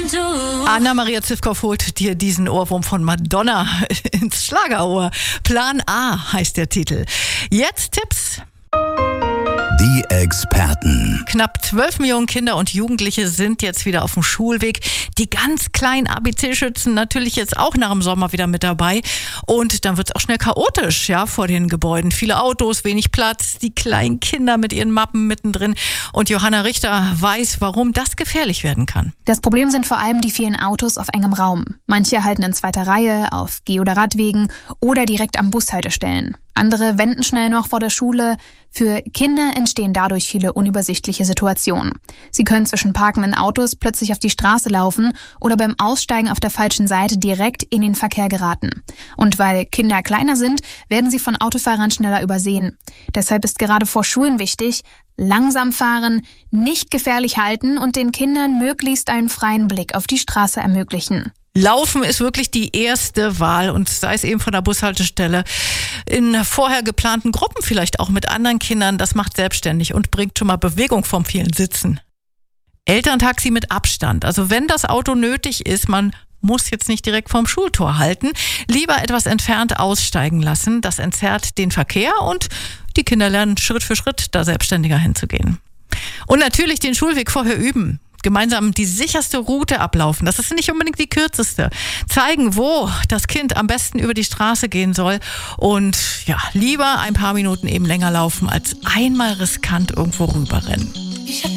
Anna-Maria Zivkow holt dir diesen Ohrwurm von Madonna ins Schlagerohr. Plan A heißt der Titel. Jetzt Tipps. Die Experten. Knapp 12 Millionen Kinder und Jugendliche sind jetzt wieder auf dem Schulweg. Die ganz kleinen ABC-Schützen natürlich jetzt auch nach dem Sommer wieder mit dabei. Und dann wird es auch schnell chaotisch, ja, vor den Gebäuden. Viele Autos, wenig Platz, die kleinen Kinder mit ihren Mappen mittendrin. Und Johanna Richter weiß, warum das gefährlich werden kann. Das Problem sind vor allem die vielen Autos auf engem Raum. Manche halten in zweiter Reihe, auf Geh- oder Radwegen oder direkt am Bushaltestellen. Andere wenden schnell noch vor der Schule. Für Kinder entstehen dadurch viele unübersichtliche Situationen. Sie können zwischen parkenden Autos plötzlich auf die Straße laufen oder beim Aussteigen auf der falschen Seite direkt in den Verkehr geraten. Und weil Kinder kleiner sind, werden sie von Autofahrern schneller übersehen. Deshalb ist gerade vor Schulen wichtig: langsam fahren, nicht gefährlich halten und den Kindern möglichst einen freien Blick auf die Straße ermöglichen. Laufen ist wirklich die erste Wahl, und sei es eben von der Bushaltestelle, in vorher geplanten Gruppen vielleicht auch mit anderen Kindern. Das macht selbstständig und bringt schon mal Bewegung vom vielen Sitzen. Elterntaxi mit Abstand. Also wenn das Auto nötig ist, man muss jetzt nicht direkt vorm Schultor halten, lieber etwas entfernt aussteigen lassen. Das entzerrt den Verkehr und die Kinder lernen Schritt für Schritt da selbstständiger hinzugehen. Und natürlich den Schulweg vorher üben. Gemeinsam die sicherste Route ablaufen. Das ist nicht unbedingt die kürzeste. Zeigen, wo das Kind am besten über die Straße gehen soll. Und ja, lieber ein paar Minuten eben länger laufen, als einmal riskant irgendwo rüberrennen.